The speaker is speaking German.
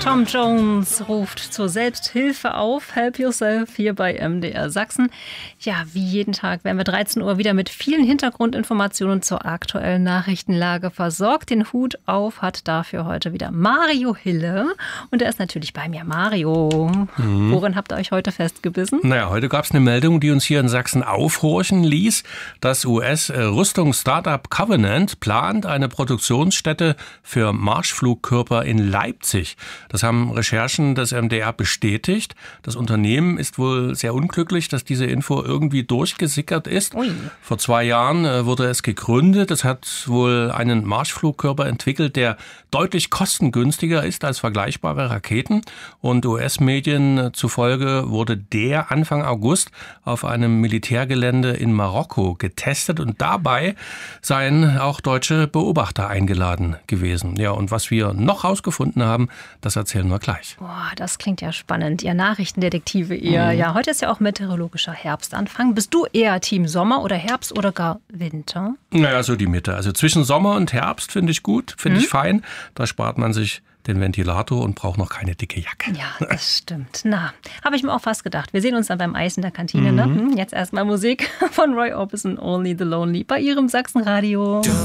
Tom Jones ruft zur Selbsthilfe auf. Help yourself hier bei MDR Sachsen. Ja, wie jeden Tag werden wir 13 Uhr wieder mit vielen Hintergrundinformationen zur aktuellen Nachrichtenlage versorgt. Den Hut auf hat dafür heute wieder Mario Hille. Und er ist natürlich bei mir. Mario, worin habt ihr euch heute festgebissen? Naja, heute gab es eine Meldung, die uns hier in Sachsen aufhorchen ließ. Das US-Rüstungs-Startup Covenant plant eine Produktionsstätte für Marschflugkörper in Leipzig. Das haben Recherchen des MDR bestätigt. Das Unternehmen ist wohl sehr unglücklich, dass diese Info irgendwie durchgesickert ist. Ui. Vor 2 Jahren wurde es gegründet. Es hat wohl einen Marschflugkörper entwickelt, der deutlich kostengünstiger ist als vergleichbare Raketen. Und US-Medien zufolge wurde der Anfang August auf einem Militärgelände in Marokko getestet. Und dabei seien auch deutsche Beobachter eingeladen gewesen. Ja, und was wir noch rausgefunden haben, das erzählen wir gleich. Boah, das klingt ja spannend. Ihr Nachrichtendetektive eher. Ja, heute ist ja auch meteorologischer Herbstanfang. Bist du eher Team Sommer oder Herbst oder gar Winter? Naja, so die Mitte. Also zwischen Sommer und Herbst finde ich gut, finde ich fein. Da spart man sich den Ventilator und braucht noch keine dicke Jacke. Ja, das stimmt. Na, habe ich mir auch fast gedacht. Wir sehen uns dann beim Eis in der Kantine. Ne? Jetzt erstmal Musik von Roy Orbison, Only the Lonely, bei ihrem Sachsenradio.